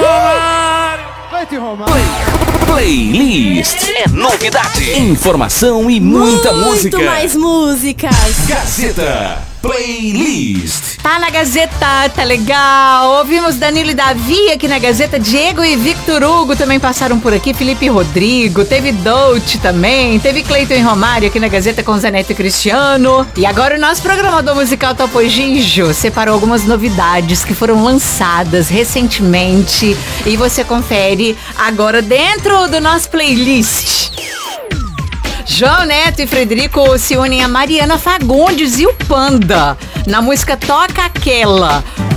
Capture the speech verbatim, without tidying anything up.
Romário. Cleiton Romário. Playlist é novidade, informação e muita Muito música. Muito mais músicas. Gazeta Playlist. Tá na Gazeta, tá legal. Ouvimos Danilo e Davi aqui na Gazeta. Diego e Victor Hugo também passaram por aqui. Felipe e Rodrigo. Teve Dolce também. Teve Cleiton e Romário aqui na Gazeta com Zé Neto e Cristiano. E agora o nosso programador musical Topo Gigio separou algumas novidades que foram lançadas recentemente. E você confere agora dentro do nosso playlist. João Neto e Frederico se unem a Mariana Fagundes e o Panda na música Toca Aquela.